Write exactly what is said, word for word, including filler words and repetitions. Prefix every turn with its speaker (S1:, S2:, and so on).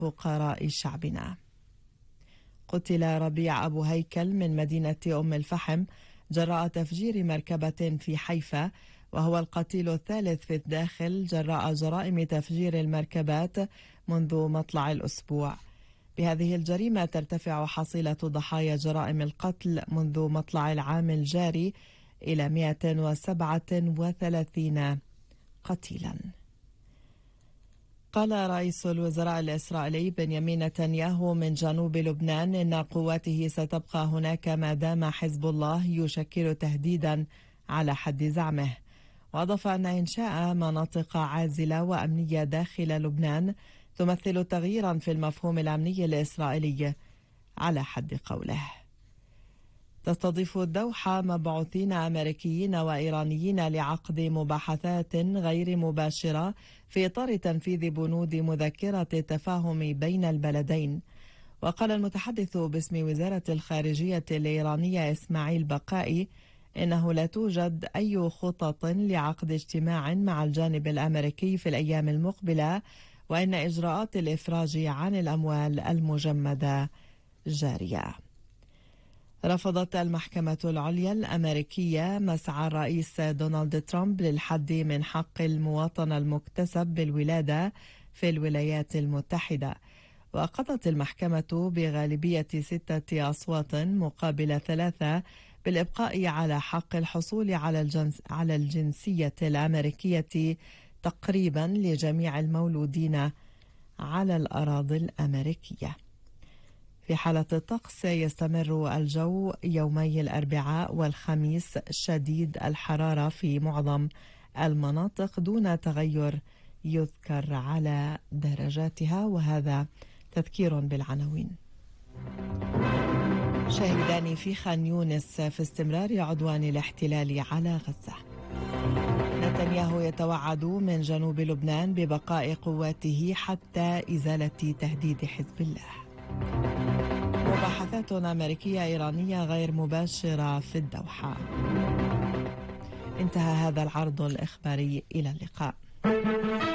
S1: فقراء شعبنا. قتل ربيع أبو هيكل من مدينة أم الفحم جراء تفجير مركبة في حيفا، وهو القتيل الثالث في الداخل جراء جرائم تفجير المركبات منذ مطلع الأسبوع. بهذه الجريمة ترتفع حصيلة ضحايا جرائم القتل منذ مطلع العام الجاري إلى مئة وسبعة وثلاثين قتيلا. قال رئيس الوزراء الإسرائيلي بنيامين نتنياهو من جنوب لبنان إن قواته ستبقى هناك ما دام حزب الله يشكل تهديدا على حد زعمه، وأضاف أن إنشاء مناطق عازلة وأمنية داخل لبنان تمثل تغييرا في المفهوم الأمني الإسرائيلي على حد قوله. تستضيف الدوحة مبعوثين أمريكيين وإيرانيين لعقد مباحثات غير مباشرة في إطار تنفيذ بنود مذكرة التفاهم بين البلدين. وقال المتحدث باسم وزارة الخارجية الإيرانية إسماعيل بقائي إنه لا توجد أي خطط لعقد اجتماع مع الجانب الأمريكي في الأيام المقبلة، وإن إجراءات الإفراج عن الأموال المجمدة جارية. رفضت المحكمة العليا الأمريكية مسعى الرئيس دونالد ترامب للحد من حق المواطنة المكتسب بالولادة في الولايات المتحدة، وقضت المحكمة بغالبية ستة أصوات مقابل ثلاثة بالإبقاء على حق الحصول على الجنس على الجنسية الأمريكية تقريبا لجميع المولودين على الأراضي الأمريكية. في حالة الطقس يستمر الجو يومي الأربعاء والخميس شديد الحرارة في معظم المناطق دون تغير يذكر على درجاتها. وهذا تذكير بالعناوين. شاهدان في خان يونس في استمرار عدوان الاحتلال على غزة. نتنياهو يتوعد من جنوب لبنان ببقاء قواته حتى إزالة تهديد حزب الله. مباحثات أمريكية إيرانية غير مباشرة في الدوحة. انتهى هذا العرض الإخباري، إلى اللقاء.